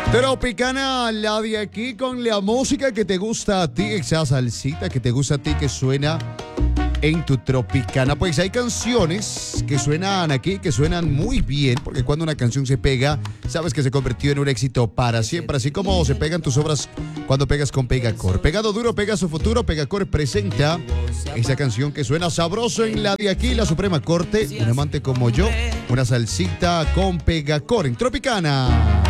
Tropicana, la de aquí con la música que te gusta a ti, esa salsita que te gusta a ti que suena en tu Tropicana. Pues hay canciones que suenan aquí, que suenan muy bien, porque cuando una canción se pega, sabes que se convirtió en un éxito para siempre, así como se pegan tus obras cuando pegas con Pegacor. Pegado duro, pega su futuro. Pegacor presenta esa canción que suena sabroso en la de aquí, la Suprema Corte. Un amante como yo, una salsita con Pegacor en Tropicana.